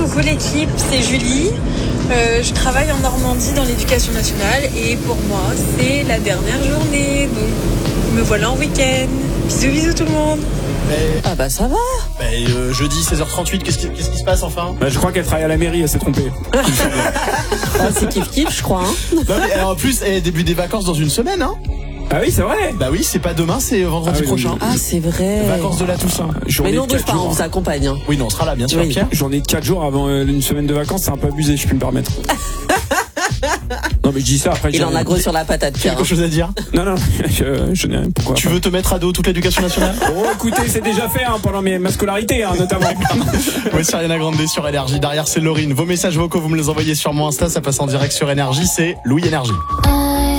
coucou l'équipe, c'est Julie. Je travaille en Normandie dans l'éducation nationale et pour moi c'est la dernière journée, donc me voilà en week-end. Bisous tout le monde. Ah bah ça va. Jeudi 16h38, qu'est-ce qui se passe enfin? Je crois qu'elle travaille à la mairie, elle s'est trompée. C'est kiff je crois. Non, mais, en plus, début des vacances dans une semaine, hein? Ah oui, c'est vrai. Bah oui, c'est pas demain, c'est vendredi prochain. Ah c'est vrai. Vacances de la Toussaint. Mais non, de pas, on vous accompagne. Hein. Oui, non, on sera là, bien sûr, Oui. Pierre. J'en ai 4 jours avant une semaine de vacances, c'est un peu abusé, je peux me permettre. Non mais je dis ça après. Il en a gros sur la patate, Pierre. Quelque chose à dire? Non, je n'ai rien. Pourquoi? Tu veux te mettre à dos toute l'éducation nationale? Oh, écoutez, c'est déjà fait pendant ma scolarité, notamment. Oui, c'est Ariana Grande sur Énergie. Derrière, c'est Laurine. Vos messages vocaux, vous me les envoyez sur mon Insta, ça passe en direct sur Énergie. C'est Louis Énergie.